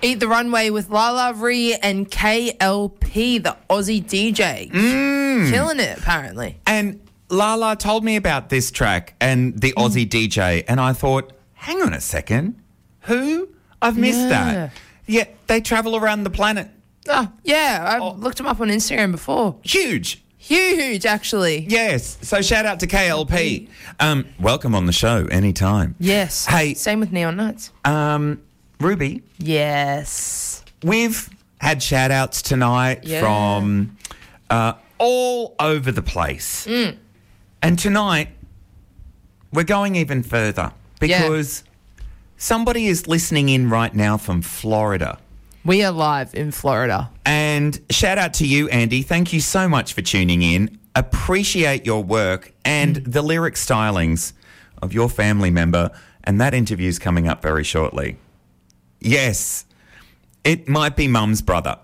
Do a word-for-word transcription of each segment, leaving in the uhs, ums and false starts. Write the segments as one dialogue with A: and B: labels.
A: Eat the Runway with Lala Ree and K L P, the Aussie D J.
B: Mm.
A: Killing it, apparently.
B: And Lala told me about this track and the Aussie mm. D J, and I thought, hang on a second, who? I've missed
A: yeah.
B: that. Yeah, they travel around the planet.
A: Oh, yeah, I've
B: oh.
A: looked them up on Instagram before.
B: Huge.
A: Huge, actually.
B: Yes. So shout out to K L P. Um, welcome on the show anytime.
A: Yes.
B: Hey.
A: Same with Neon Nights.
B: Um, Ruby.
A: Yes.
B: We've had shout outs tonight
A: yeah.
B: from uh, all over the place.
A: Mm.
B: And tonight, we're going even further because yeah. somebody is listening in right now from Florida.
A: We are live in Florida.
B: And shout out to you, Andy. Thank you so much for tuning in. Appreciate your work and mm. the lyric stylings of your family member. And that interview's coming up very shortly. Yes, it might be Mum's brother.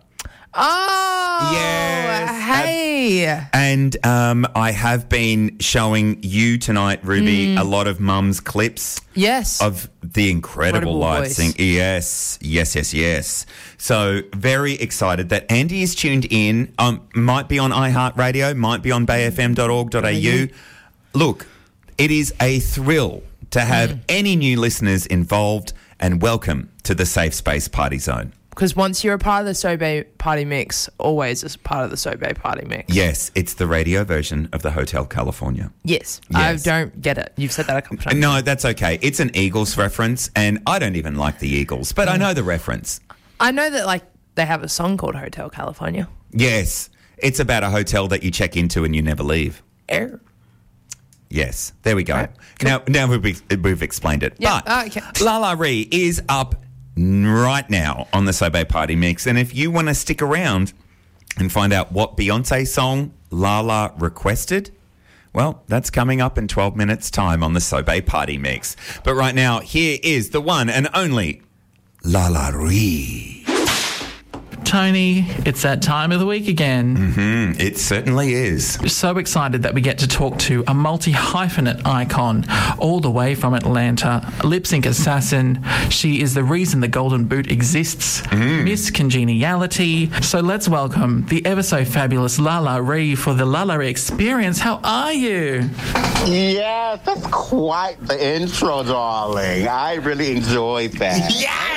A: Oh,
B: yes.
A: Hey.
B: Uh, and um, I have been showing you tonight, Ruby, mm. a lot of Mum's clips.
A: Yes.
B: Of the incredible, incredible live sing. Yes, yes, yes, yes. So very excited that Andy is tuned in. Um, might be on iHeartRadio, might be on bay f m dot org dot a u. Mm-hmm. Look, it is a thrill to have mm. any new listeners involved, and welcome to the Safe Space Party Zone.
A: Because once you're a part of the Sobe Party Mix, always a part of the Sobe Party Mix.
B: Yes, it's the radio version of the Hotel California.
A: Yes,
B: yes.
A: I don't get it. You've said that a couple times.
B: No, that's okay. It's an Eagles reference, and I don't even like the Eagles, but mm. I know the reference.
A: I know that, like, they have a song called Hotel California.
B: Yes, it's about a hotel that you check into and you never leave.
A: Air.
B: Yes, there we go.
A: Right, cool.
B: Now, now we've, we've explained it.
A: Yeah,
B: but
A: oh, okay.
B: Lala Ree is up right now on the Sobe Party Mix. And if you want to stick around and find out what Beyonce song Lala requested, well, that's coming up in twelve minutes' time on the Sobe Party Mix. But right now, here is the one and only Lala Ree.
C: Tony, it's that time of the week again.
B: Mm-hmm. It certainly is.
C: So excited that we get to talk to a multi-hyphenate icon all the way from Atlanta, lip sync assassin. She is the reason the Golden Boot exists. Mm. Miss Congeniality. So let's welcome the ever so fabulous Lala Ree for the Lala Ree Experience. How are you?
D: Yes, that's quite the intro, darling. I really enjoyed that.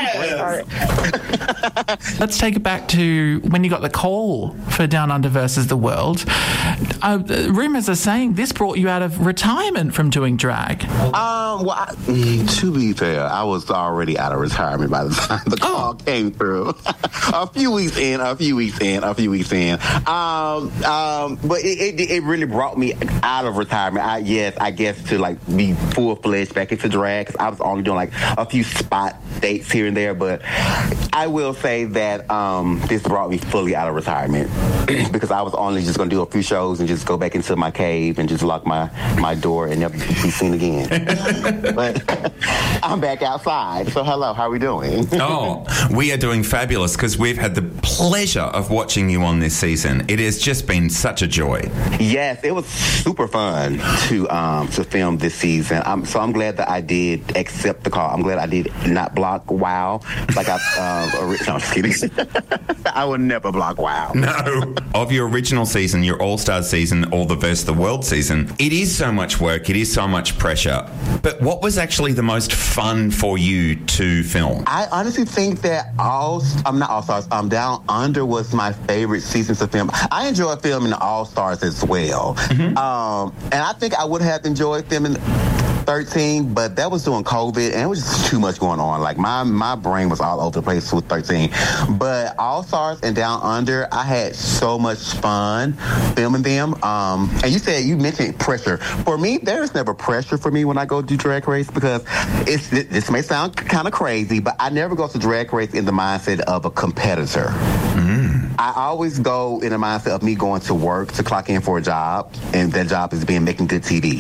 C: Yes! Let's take it back to when you got the call for Down Under versus the World. Uh, rumours are saying this brought you out of retirement from doing drag.
D: Um, well, I, to be fair, I was already out of retirement by the time the call oh. came through. a few weeks in, a few weeks in, a few weeks in. Um, um, but it, it, it really brought me out of retirement. I, yes, I guess to like be full fledged back into drag, because I was only doing like a few spot dates here and there. But I will say that um, this brought me fully out of retirement because I was only just going to do a few shows and just go back into my cave and just lock my, my door and never be seen again. But I'm back outside. So hello, how are we doing?
B: Oh, we are doing fabulous because we've had the pleasure of watching you on this season. It has just been such a joy.
D: Yes, it was super fun to um, to film this season. Um, so I'm glad that I did accept the call. I'm glad I did not block WOW. Like I, um, ori- no, I'm just kidding. I would never block WOW.
B: No. Of your original season, your All-Stars season, or the Versus the World season, it is so much work. It is so much pressure. But what was actually the most fun for you to film?
D: I honestly think that all, I'm not All-Stars, um, Down Under was my favorite season to film. I enjoy filming the All-Stars as well. Mm-hmm. Um, and I think I would have enjoyed filming thirteen, but that was during COVID, and it was just too much going on. Like, my, my brain was all over the place with thirteen. But All-Stars and Down Under, I had so much fun filming them. Um, and you said, you mentioned pressure. For me, there is never pressure for me when I go do Drag Race, because it's, this may sound kind of crazy, but I never go to Drag Race in the mindset of a competitor. Mm. I always go in the mindset of me going to work to clock in for a job, and that job is being making good T V.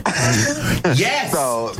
B: Yes.
D: So,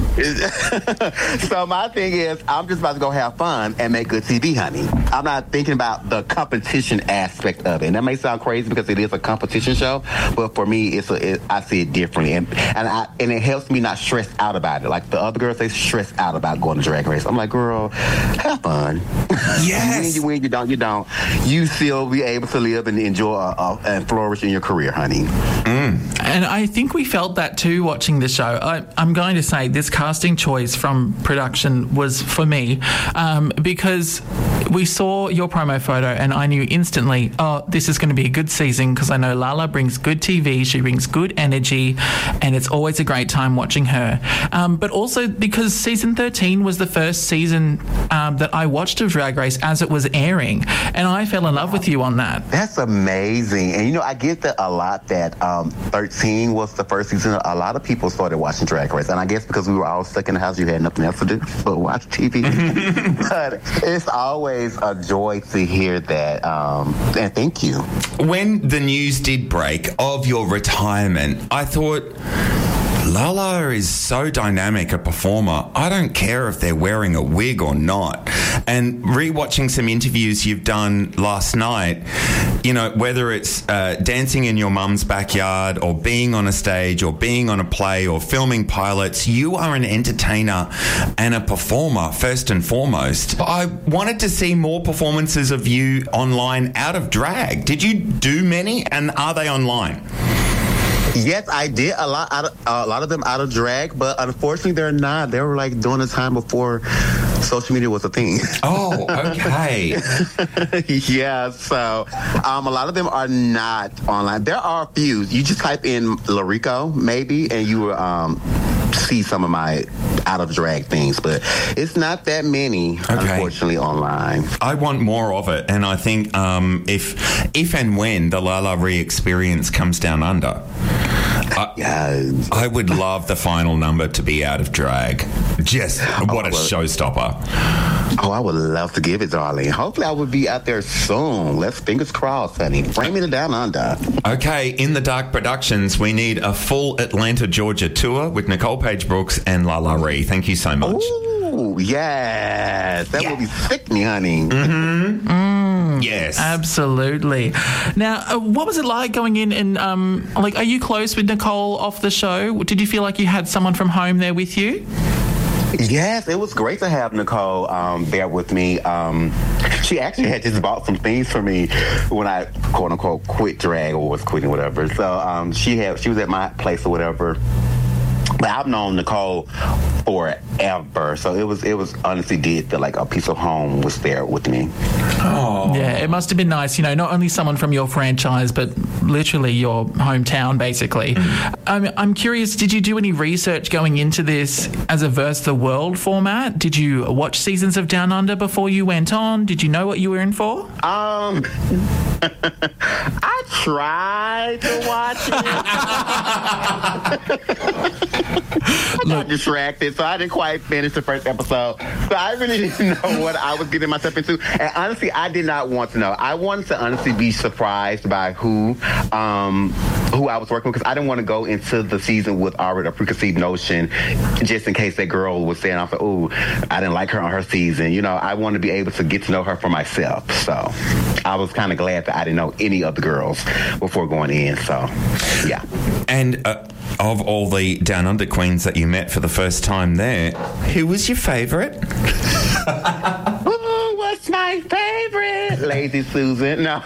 D: so my thing is, I'm just about to go have fun and make good T V, honey. I'm not thinking about the competition aspect of it. And that may sound crazy because it is a competition show, but for me, it's a, it, I see it differently, and and I, and it helps me not stress out about it. Like the other girls, they stress out about going to Drag Race. I'm like, girl, have fun.
B: Yes.
D: You win, you win, you don't, you don't. You still be able to live and enjoy uh, uh, and flourish in your career, honey.
B: Mm.
C: And I think we felt that too watching the show. I, I'm going to say this casting choice from production was for me um, because we saw your promo photo and I knew instantly, oh, this is going to be a good season because I know Lala brings good T V, she brings good energy, and it's always a great time watching her. Um, but also because season thirteen was the first season um, that I watched of Drag Race as it was airing, and I fell in love with you on that.
D: That's amazing. And, you know, I get that a lot that um, thirteen was the first season. A lot of people started watching Drag Race, and I guess because we were all stuck in the house, you had nothing else to do but watch T V. But it's always a joy to hear that, um, and thank you.
B: When the news did break of your retirement, I thought, Lala is so dynamic a performer. I don't care if they're wearing a wig or not. And rewatching some interviews you've done last night, you know, whether it's uh, dancing in your mum's backyard or being on a stage or being on a play or filming pilots, you are an entertainer and a performer first and foremost. I wanted to see more performances of you online out of drag. Did you do many, and are they online?
D: Yes, I did a lot. Out of, a lot of them out of drag, but unfortunately, they're not. They were like during the time before social media was a thing.
B: Oh, okay.
D: Yeah, so um, a lot of them are not online. There are a few. You just type in Larico, maybe, and you will um, see some of my out of drag things, but it's not that many, okay, unfortunately, online.
B: I want more of it, and I think um, if if and when the Lala Ree experience comes down under, I,
D: yes.
B: I would love the final number to be out of drag. Just what oh, a showstopper.
D: Oh, I would love to give it, darling. Hopefully I would be out there soon. Let's fingers crossed, honey. Bring me to Down Under.
B: Okay, In the Dark Productions, we need a full Atlanta, Georgia tour with Nicole Page Brooks and Lala Ree. Thank you so much.
D: Ooh, yes. That yeah. would be sickening, honey.
B: Mm-hmm.
C: Mm,
B: yes.
C: Absolutely. Now, uh, what was it like going in and, um, like, are you close with Nicole off the show? Did you feel like you had someone from home there with you?
D: Yes, it was great to have Nicole um, there with me. Um, she actually had just bought some things for me when I, quote unquote, quit drag or was quitting, whatever. So um, she had she was at my place or whatever. But I've known Nicole forever, so it was it was honestly did feel like a piece of home was there with me.
C: Oh, yeah, it must have been nice. You know, not only someone from your franchise, but literally your hometown, basically. Mm. I'm I'm curious. Did you do any research going into this as a Verse the World format? Did you watch seasons of Down Under before you went on? Did you know what you were in for?
D: Um, I tried to watch it. I got distracted, so I didn't quite finish the first episode. So I really didn't know what I was getting myself into. And honestly, I did not want to know. I wanted to honestly be surprised by who um, who I was working with, because I didn't want to go into the season with already a preconceived notion, just in case that girl was saying, I was like, ooh, I didn't like her on her season. You know, I wanted to be able to get to know her for myself. So I was kind of glad that I didn't know any of the girls before going in. So, yeah.
B: And uh, of all the Down Under queens that you met for the first time there, who was your favourite?
D: Who was my favourite? Lazy Susan. No.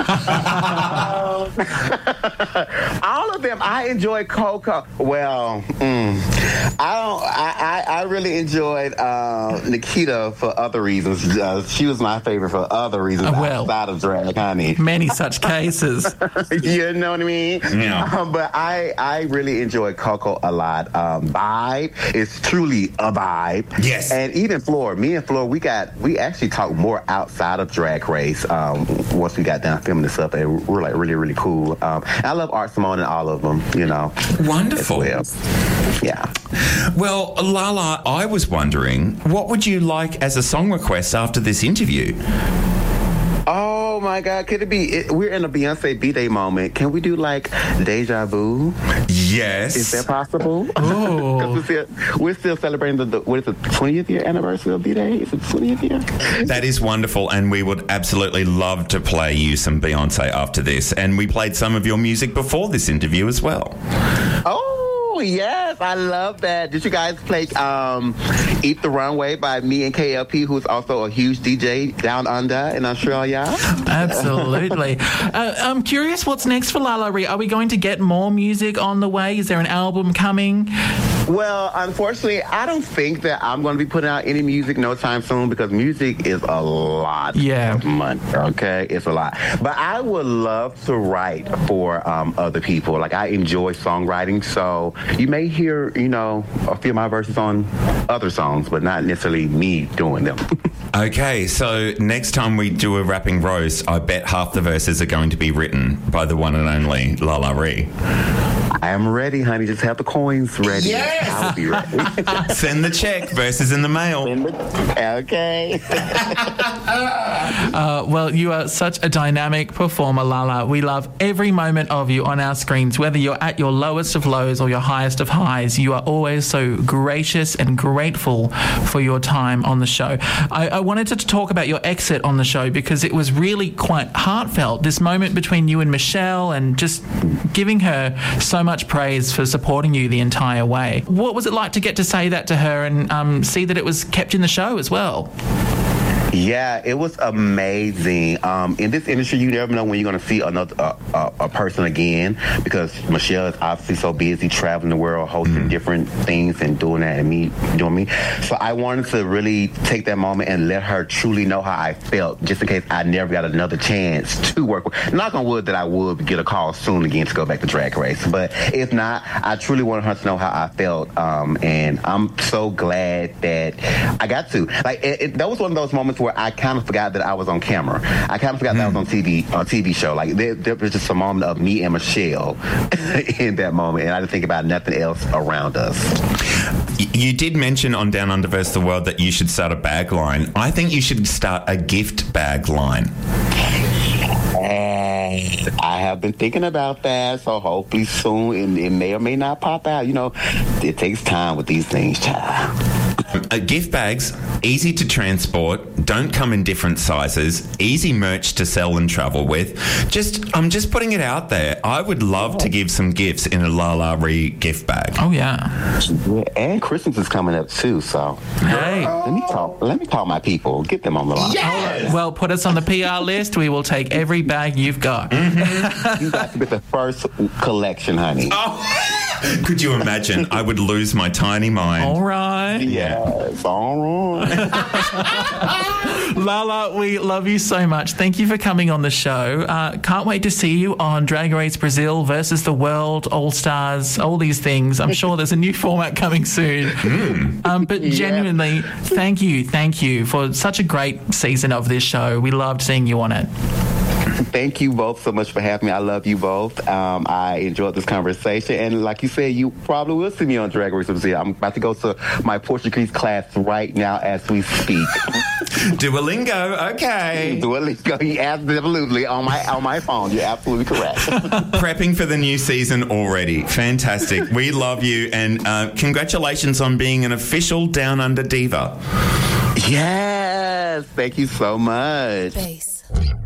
D: All of them. I enjoyed Coco. Well, mm, I don't. I, I, I really enjoyed uh, Nikita for other reasons. Uh, she was my favorite for other reasons uh, well, outside of drag, honey.
C: Many such cases.
D: You know what I mean?
B: Yeah.
D: Um, but I, I really enjoyed Coco a lot. Um, vibe is truly a vibe.
B: Yes.
D: And even Floor, me and Floor, we got we actually talked more outside of Drag Race um, once we got done filming this up, and we're like really really cool. Um, and I love Art Simone and all of them. You know.
B: Wonderful.
D: Well. Yeah.
B: Well, Lala, I was wondering, what would you like as a song request after this interview?
D: Oh, Oh my God! Could it be? It, we're in a Beyonce B-Day moment. Can we do like Deja Vu?
B: Yes.
D: Is that possible?
C: Oh,
D: we're, still, we're still celebrating the, the what is it, twentieth year anniversary of B-Day? Is it twentieth year?
B: That is wonderful, and we would absolutely love to play you some Beyonce after this. And we played some of your music before this interview as well.
D: Oh. Yes, I love that. Did you guys play um, Eat the Runway by me and K L P, who's also a huge D J down under in Australia?
C: Absolutely. uh, I'm curious what's next for Lala Ree. Are we going to get more music on the way? Is there an album coming?
D: Well, unfortunately, I don't think that I'm going to be putting out any music no time soon because music is a lot
C: yeah.
D: of money, okay? It's a lot. But I would love to write for um, other people. Like, I enjoy songwriting, so you may hear, you know, a few of my verses on other songs, but not necessarily me doing them.
B: Okay, so next time we do a rapping roast, I bet half the verses are going to be written by the one and only Lala Ree.
D: I am ready, honey. Just have the coins ready.
A: Yes!
D: I'll be ready.
B: Send the check. Verses in the mail.
D: Okay.
C: uh, well, you are such a dynamic performer, Lala. We love every moment of you on our screens. Whether you're at your lowest of lows or your highest of highs, you are always so gracious and grateful for your time on the show. I, I wanted to talk about your exit on the show because it was really quite heartfelt, this moment between you and Michelle and just giving her so much praise for supporting you the entire way. What was it like to get to say that to her and um, see that it was kept in the show as well?
D: Yeah, it was amazing. Um, in this industry, you never know when you're going to see another uh, uh, a person again because Michelle is obviously so busy traveling the world, hosting mm. different things and doing that and me doing me. So I wanted to really take that moment and let her truly know how I felt, just in case I never got another chance to work with. Knock on wood that I would get a call soon again to go back to Drag Race. But if not, I truly wanted her to know how I felt. Um, and I'm so glad that I got to. Like, it, it, that was one of those moments where I kind of forgot that I was on camera. I kind of forgot mm. that I was on T V, on T V show. Like, there, there was just a moment of me and Michelle in that moment, and I didn't think about nothing else around us.
B: You did mention on Down Under versus the World that you should start a bag line. I think you should start a gift bag line.
D: I have been thinking about that, so hopefully soon it, it may or may not pop out. You know, it takes time with these things, child.
B: Uh, gift bags, easy to transport, don't come in different sizes, easy merch to sell and travel with. Just, I'm just putting it out there. I would love to give some gifts in a Lala Ree gift bag.
C: Oh yeah.
D: yeah and Christmas is coming up too, so
C: hey,
D: let me talk. Let me call my people. Get them on the line.
A: Yes!
C: Well, put us on the P R list. We will take every bag you've got.
D: Mm-hmm. You got to be the first collection, honey.
B: Oh. Could you imagine? I would lose my tiny mind.
C: All right.
D: Yes, all right.
C: Lala, we love you so much. Thank you for coming on the show. Uh, can't wait to see you on Drag Race Brazil versus the World, All Stars, all these things. I'm sure there's a new format coming soon. Mm. Um, but yeah. genuinely, thank you, thank you for such a great season of this show. We loved seeing you on it.
D: Thank you both so much for having me. I love you both. Um, I enjoyed this conversation. And like you said, you probably will see me on Drag Race Brazil. I'm about to go to my Portuguese class right now as we speak.
B: Duolingo, okay.
D: Duolingo, absolutely. On my on my phone. You're absolutely correct.
B: Prepping for the new season already. Fantastic. We love you. And uh, congratulations on being an official Down Under diva.
D: Yes. Thank you so much.
A: Base.